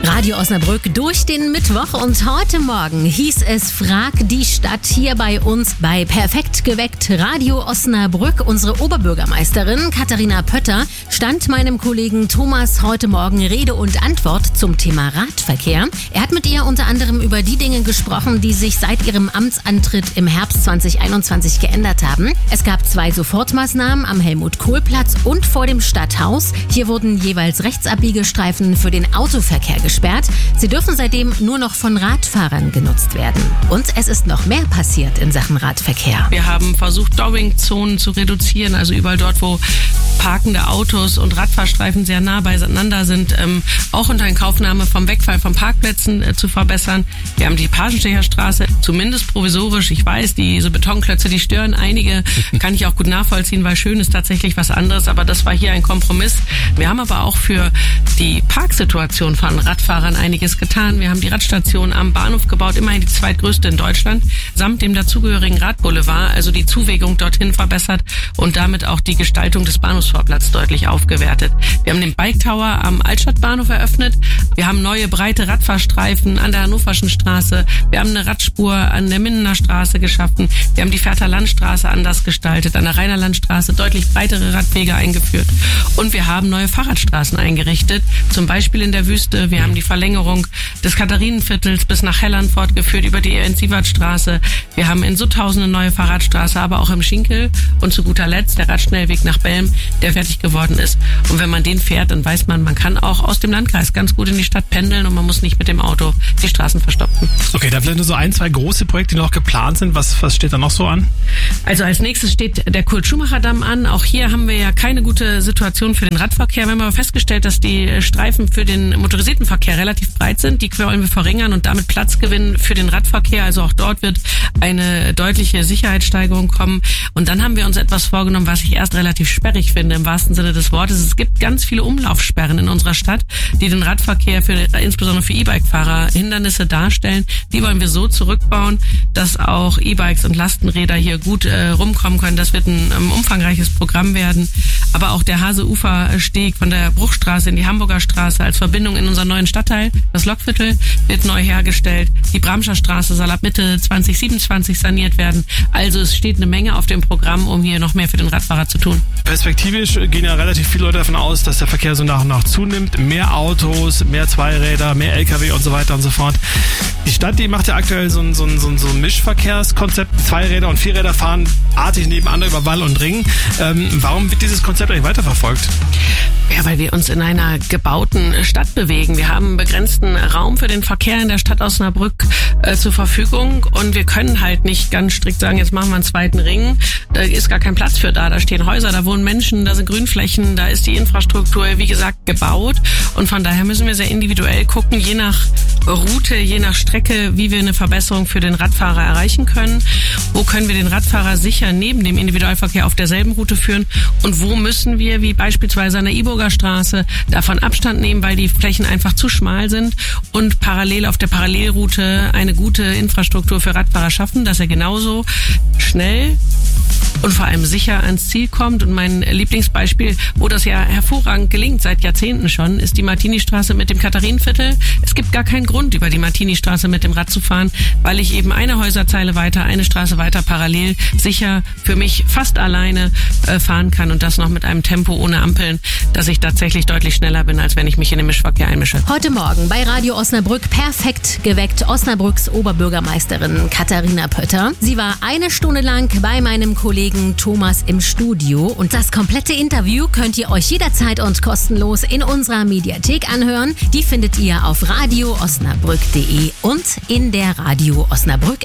Radio Osnabrück durch den Mittwoch und heute Morgen hieß es Frag die Stadt hier bei uns bei Perfekt geweckt Radio Osnabrück. Unsere Oberbürgermeisterin Katharina Pötter stand meinem Kollegen Thomas heute Morgen Rede und Antwort zum Thema Radverkehr. Er hat mit ihr unter anderem über die Dinge gesprochen, die sich seit ihrem Amtsantritt im Herbst 2021 geändert haben. Es gab 2 Sofortmaßnahmen am Helmut-Kohl-Platz und vor dem Stadthaus. Hier wurden jeweils Rechtsabbiegelstreifen für den Autoverkehr gesperrt. Sie dürfen seitdem nur noch von Radfahrern genutzt werden. Und es ist noch mehr passiert in Sachen Radverkehr. Wir haben versucht, Dowing-Zonen zu reduzieren, also überall dort, wo parkende Autos und Radfahrstreifen sehr nah beieinander sind, auch unter Inkaufnahme vom Wegfall von Parkplätzen zu verbessern. Wir haben die Pagenstecherstraße zumindest provisorisch. Ich weiß, diese Betonklötze, die stören einige, kann ich auch gut nachvollziehen, weil schön ist tatsächlich was anderes, aber das war hier ein Kompromiss. Wir haben aber auch für die Parksituation von Radfahrern einiges getan. Wir haben die Radstation am Bahnhof gebaut, immerhin die zweitgrößte in Deutschland, samt dem dazugehörigen Radboulevard, also die Zuwegung dorthin verbessert und damit auch die Gestaltung des Bahnhofsvorplatz deutlich aufgewertet. Wir haben den Bike Tower am Altstadtbahnhof eröffnet. Wir haben neue breite Radfahrstreifen an der Hannoverschen Straße. Wir haben eine Radspur an der Mindener Straße geschaffen. Wir haben die Fährter Landstraße anders gestaltet, an der Rheiner Landstraße deutlich breitere Radwege eingeführt. Und wir haben neue Fahrradstraßen eingerichtet, zum Beispiel in der Wüste. Wir haben die Verlängerung des Katharinenviertels bis nach Helland fortgeführt über die Ernst-Sievert-Straße. Wir haben in Sutthausen eine neue Fahrradstraße, aber auch im Schinkel. Und zu guter Letzt der Radschnellweg nach Belm, der fertig geworden ist. Und wenn man den fährt, dann weiß man, man kann auch aus dem Landkreis ganz gut in die Stadt pendeln und man muss nicht mit dem Auto die Straßen verstopfen. Okay, da vielleicht nur so 1, 2 große Projekte, die noch geplant sind. Was steht da noch so an? Also als nächstes steht der Kurt-Schumacher-Damm an. Auch hier haben wir ja keine gute Situation für den Radverkehr. Wir haben aber festgestellt, dass die Streifen für den motorisierten Verkehr relativ breit sind. Die wollen wir verringern und damit Platz gewinnen für den Radverkehr. Also auch dort wird eine deutliche Sicherheitssteigerung kommen. Und dann haben wir uns etwas vorgenommen, was ich erst relativ sperrig finde, im wahrsten Sinne des Wortes. Es gibt ganz viele Umlaufsperren in unserer Stadt, die den Radverkehr insbesondere für E-Bike-Fahrer Hindernisse darstellen. Die wollen wir so zurückbauen, dass auch E-Bikes und Lastenräder hier gut rumkommen können. Das wird ein umfangreiches Programm werden. Aber auch der Hase-Ufer-Steg von der Bruchstraße in die Hamburger Straße als Verbindung in unseren neuen Stadtteil, das Lokviertel, wird neu hergestellt. Die Bramscher Straße soll ab Mitte 2027 saniert werden. Also es steht eine Menge auf dem Programm, um hier noch mehr für den Radfahrer zu tun. Perspektivisch gehen ja relativ viele Leute davon aus, dass der Verkehr so nach und nach zunimmt. Mehr Autos, mehr Zweiräder, mehr LKW und so weiter und so fort. Die Stadt, die macht ja aktuell so ein Mischverkehrskonzept. Zweiräder und Vierräder fahren artig nebeneinander über Wall und Ring. Warum wird dieses Konzept eigentlich weiterverfolgt? Ja, weil wir uns in einer gebauten Stadt bewegen. Wir haben begrenzten Raum für den Verkehr in der Stadt Osnabrück zur Verfügung und wir können halt nicht ganz strikt sagen, jetzt machen wir einen zweiten Ring. Da ist gar kein Platz für da stehen Häuser, da wohnen Menschen, da sind Grünflächen, da ist die Infrastruktur, wie gesagt, gebaut und von daher müssen wir sehr individuell gucken, je nach Route, je nach Strecke, wie wir eine Verbesserung für den Radfahrer erreichen können. Wo können wir den Radfahrer sicher neben dem Individualverkehr auf derselben Route führen und wo müssen wir, wie beispielsweise an der Iburger Straße, davon Abstand nehmen, weil die Flächen einfach zu schmal sind und parallel auf der Parallelroute eine gute Infrastruktur für Radfahrer schaffen, dass er genauso schnell und vor allem sicher ans Ziel kommt. Und mein Lieblingsbeispiel, wo das ja hervorragend gelingt, seit Jahrzehnten schon, ist die Martini-Straße mit dem Katharinenviertel. Es gibt gar keinen Grund, über die Martini-Straße mit dem Rad zu fahren, weil ich eben eine Häuserzeile weiter, eine Straße weiter parallel sicher für mich fast alleine fahren kann und das noch mit einem Tempo ohne Ampeln, dass ich tatsächlich deutlich schneller bin, als wenn ich mich in den Mischverkehr einmische. Heute Morgen bei Radio Osnabrück perfekt geweckt Osnabrücks Oberbürgermeisterin Katharina Pötter. Sie war 1 Stunde lang bei meinem Kollegen Thomas im Studio und das komplette Interview könnt ihr euch jederzeit und kostenlos in unserer Mediathek anhören. Die findet ihr auf radioosnabrück.de und in der Radio Osnabrück